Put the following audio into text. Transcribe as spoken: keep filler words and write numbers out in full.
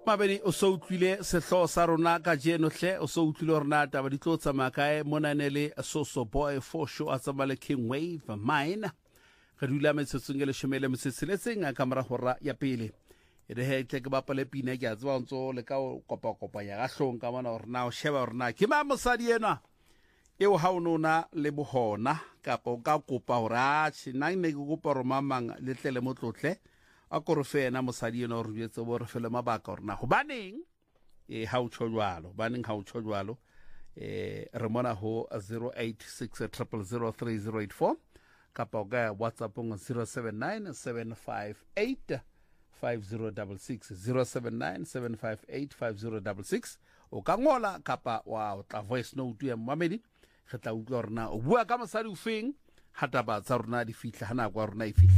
mabedi o so utlwile sehlo sa rona ka jenohle o so utlwile rona taba di tlo tsamaya kae monanele Soso Boy for sure a tsamale King Wave mine re dula metsetsong le shomele motsetseletseng a kamera hora ya pele e re he tle ke bapale pina ke a tswa ntso le ka kopa kopa ya gahlong ka bona hore na o sheba hore na ke ma mosadi ena eo ha o nona le bohona kapo ka kopa hore a tshina ne ke kopa hore mamang le tle le motlotle a kore fena mosadi ena hore yetse bo re fele mabaka hore na go baneng e ha o tshojwalo baneng ha o tshojwalo eh re mona ho zero eight six zero zero three zero eight four kapa ga WhatsApp on zero seven nine seven five eight five zero six six zero seven nine seven five eight five zero six six o ka ngola kapa wa o tla voice note ya mamedi re tla utlwa rona o bua ka mosadi o feng ha taba tsa rona di fihla hana kwa rona e fihla